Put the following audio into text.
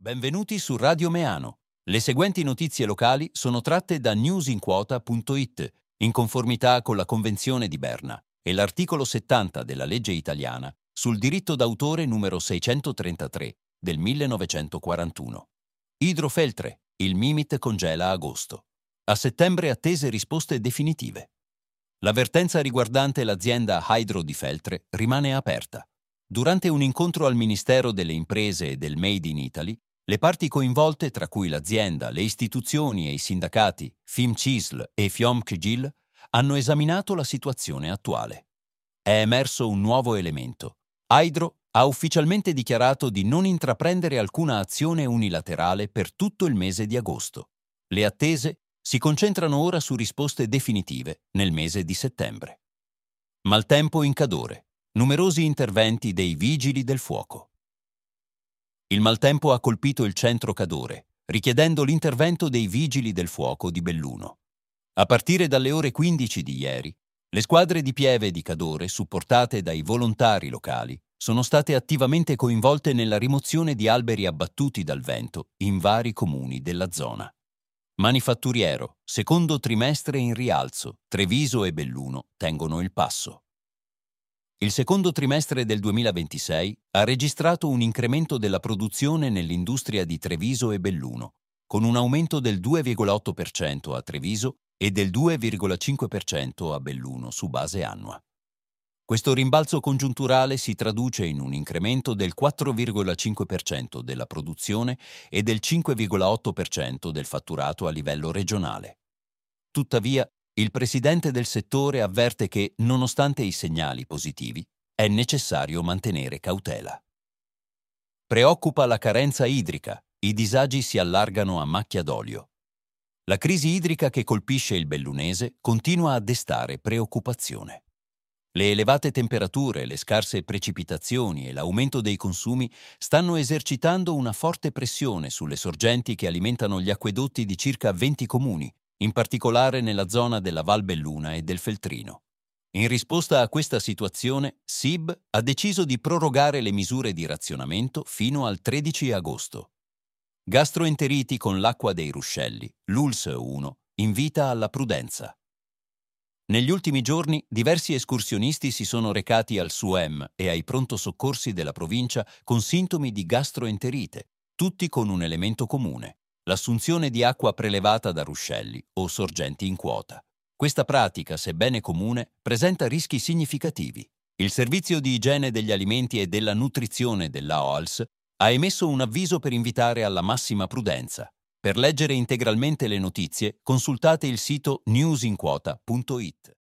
Benvenuti su Radio Meano. Le seguenti notizie locali sono tratte da newsinquota.it, in conformità con la Convenzione di Berna e l'articolo 70 della legge italiana sul diritto d'autore numero 633 del 1941. Idrofeltre, il Mimit congela agosto. A settembre attese risposte definitive. L'avvertenza riguardante l'azienda Hydro di Feltre rimane aperta. Durante un incontro al Ministero delle Imprese e del Made in Italy, le parti coinvolte, tra cui l'azienda, le istituzioni e i sindacati FIMCISL e FIOM-CGIL, hanno esaminato la situazione attuale. È emerso un nuovo elemento. Hydro ha ufficialmente dichiarato di non intraprendere alcuna azione unilaterale per tutto il mese di agosto. Le attese si concentrano ora su risposte definitive nel mese di settembre. Maltempo in Cadore. Numerosi interventi dei vigili del fuoco. Il maltempo ha colpito il centro Cadore, richiedendo l'intervento dei vigili del fuoco di Belluno. A partire dalle ore 15 di ieri, le squadre di Pieve di Cadore, supportate dai volontari locali, sono state attivamente coinvolte nella rimozione di alberi abbattuti dal vento in vari comuni della zona. Manifatturiero, secondo trimestre in rialzo, Treviso e Belluno tengono il passo. Il secondo trimestre del 2026 ha registrato un incremento della produzione nell'industria di Treviso e Belluno, con un aumento del 2,8% a Treviso e del 2,5% a Belluno su base annua. Questo rimbalzo congiunturale si traduce in un incremento del 4,5% della produzione e del 5,8% del fatturato a livello regionale. Tuttavia, il presidente del settore avverte che, nonostante i segnali positivi, è necessario mantenere cautela. Preoccupa la carenza idrica, i disagi si allargano a macchia d'olio. La crisi idrica che colpisce il bellunese continua a destare preoccupazione. Le elevate temperature, le scarse precipitazioni e l'aumento dei consumi stanno esercitando una forte pressione sulle sorgenti che alimentano gli acquedotti di circa 20 comuni, in particolare nella zona della Val Belluna e del Feltrino. In risposta a questa situazione, SIB ha deciso di prorogare le misure di razionamento fino al 13 agosto. Gastroenteriti con l'acqua dei ruscelli, l'ULS 1, invita alla prudenza. Negli ultimi giorni diversi escursionisti si sono recati al SUEM e ai pronto soccorsi della provincia con sintomi di gastroenterite, tutti con un elemento comune: l'assunzione di acqua prelevata da ruscelli o sorgenti in quota. Questa pratica, sebbene comune, presenta rischi significativi. Il Servizio di Igiene degli Alimenti e della Nutrizione della OALS ha emesso un avviso per invitare alla massima prudenza. Per leggere integralmente le notizie, consultate il sito newsinquota.it.